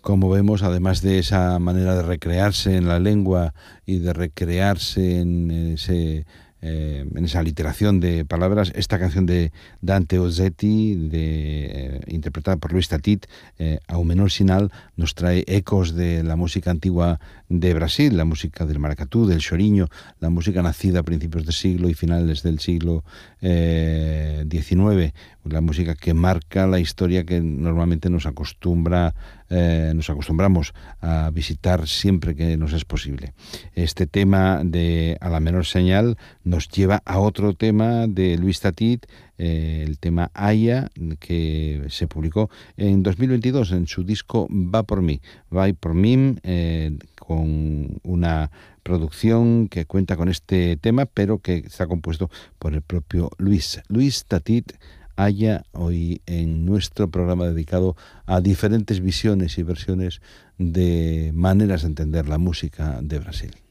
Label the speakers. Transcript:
Speaker 1: como vemos, además de esa manera de recrearse en la lengua y de recrearse en esa literación de palabras, esta canción de Dante Ozzetti, interpretada por Luis Tatit, Ao menor sinal, nos trae ecos de la música antigua de Brasil, la música del maracatú, del choriño, la música nacida a principios del siglo y finales del siglo XIX, la música que marca la historia que normalmente nos acostumbramos a visitar siempre que nos es posible. Este tema de A la menor señal nos lleva a otro tema de Luis Tatit, el tema Aya, que se publicó en 2022 en su disco Va por mí, con una producción que cuenta con este tema, pero que está compuesto por el propio Luis Tatit. Aya, hoy en nuestro programa dedicado a diferentes visiones y versiones de maneras de entender la música de Brasil.